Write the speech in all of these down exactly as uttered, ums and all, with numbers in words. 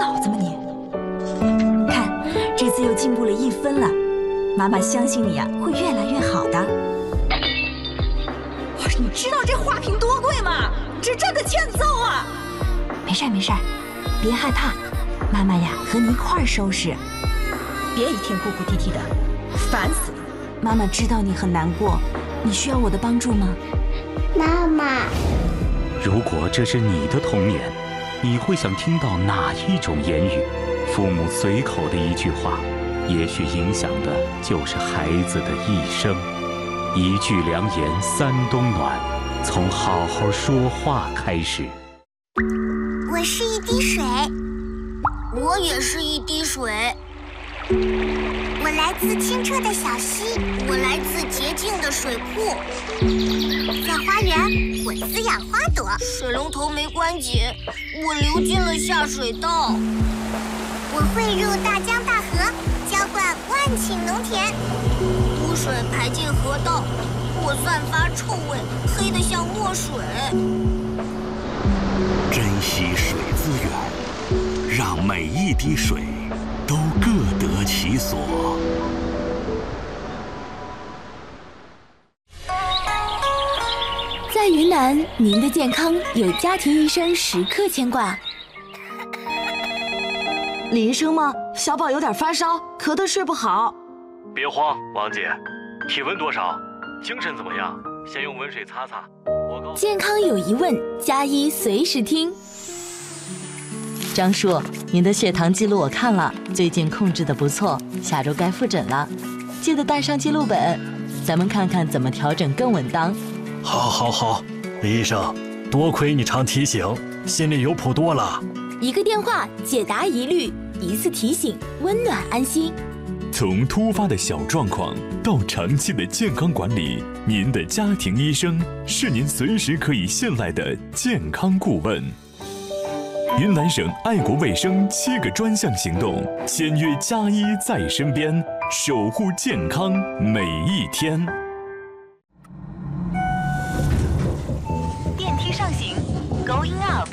脑子吗你？看，这次又进步了一分了。妈妈相信你呀、啊，会越来越好的。你知道这花瓶多贵吗？这真的欠揍啊！没事没事，别害怕，妈妈呀和你一块儿收拾。别一天哭哭啼啼的，烦死了。妈妈知道你很难过，你需要我的帮助吗？ 妈妈， 如果这是你的童年，你会想听到哪一种言语？父母随口的一句话，也许影响的就是孩子的一生。一句良言三冬暖，从好好说话开始。 我是一滴水， 我也是一滴水。 我来自清澈的小溪， 我来自洁净的水库。 在花园，我滋养花朵。 水龙头没关紧，我流进了下水道。 我汇入大江大河，浇灌万顷农田。 污水排进河道，我散发臭味，黑得像墨水。 珍惜水资源，让每一滴水都各得其所。 在云南，您的健康有家庭医生时刻牵挂。 李医生吗？小宝有点发烧，咳得睡不好。 别慌，王姐，体温多少？精神怎么样？先用温水擦擦。我告诉健康有疑问，加医随时听。 张叔，您的血糖记录我看了，最近控制的不错，下周该复诊了，记得带上记录本，咱们看看怎么调整更稳当。 好，好，好，李医生，多亏你常提醒，心里有谱多了。 一个电话解答疑虑，一次提醒，温暖安心。 从突发的小状况到长期的健康管理，您的家庭医生是您随时可以信赖的健康顾问。云南省爱国卫生七个专项行动，签约加医在身边，守护健康每一天。 电梯上行 ，Going up。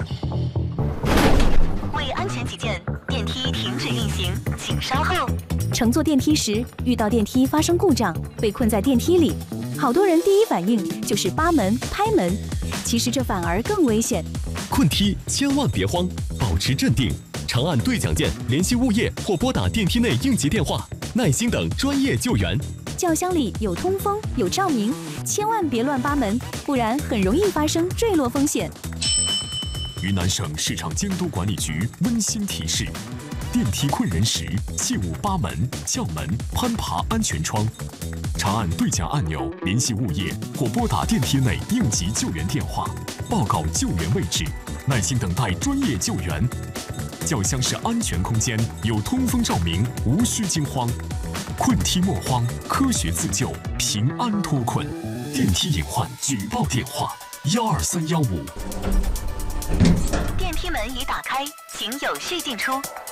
为安全起见，电梯停止运行，请稍后。 乘坐电梯时遇到电梯发生故障，被困在电梯里，好多人第一反应就是扒门、拍门，其实这反而更危险。 困梯千万别慌，保持镇定，长按对讲键联系物业或拨打电梯内应急电话，耐心等专业救援。 轿厢里有通风有照明，千万别乱扒门，不然很容易发生坠落风险。 云南省市场监督管理局温馨提示：电梯困人时，切勿扒门、撬门、攀爬安全窗。长按对讲按钮联系物业或拨打电梯内应急救援电话，报告救援位置，耐心等待专业救援。轿厢是安全空间，有通风照明，无需惊慌。困梯莫慌，科学自救，平安脱困。电梯隐患举报电话：幺二三幺五。 电梯门已打开，请有序进出。